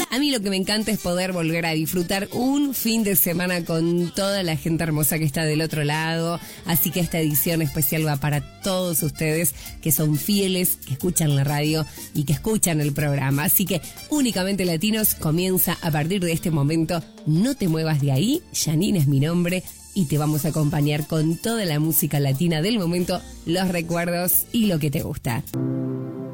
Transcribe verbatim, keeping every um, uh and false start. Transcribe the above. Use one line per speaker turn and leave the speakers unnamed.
A mí lo que me encanta es poder volver a disfrutar un fin de semana con toda la gente hermosa que está del otro lado. Así que esta edición especial va para todos ustedes que son fieles, que escuchan la radio y que escuchan el programa. Así que Únicamente Latinos comienza a partir de este momento. No te muevas de ahí, Janine es mi nombre y te vamos a acompañar con toda la música latina del momento, los recuerdos y lo que te gusta.